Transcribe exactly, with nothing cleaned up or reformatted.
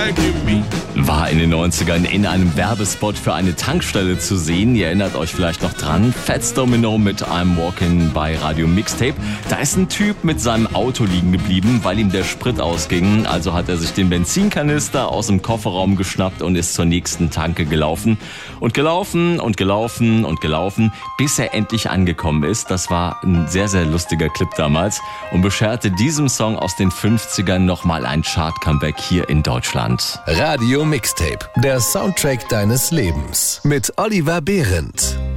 like you mean. War in den neunzigern in einem Werbespot für eine Tankstelle zu sehen. Ihr erinnert euch vielleicht noch dran. Fats Domino mit I'm Walking bei Radio Mixtape. Da ist ein Typ mit seinem Auto liegen geblieben, weil ihm der Sprit ausging. Also hat er sich den Benzinkanister aus dem Kofferraum geschnappt und ist zur nächsten Tanke gelaufen. Und gelaufen und gelaufen und gelaufen, bis er endlich angekommen ist. Das war ein sehr, sehr lustiger Clip damals und bescherte diesem Song aus den fünfzigern nochmal ein Chart-Comeback hier in Deutschland. Radio Mixtape, der Soundtrack deines Lebens mit Oliver Behrendt.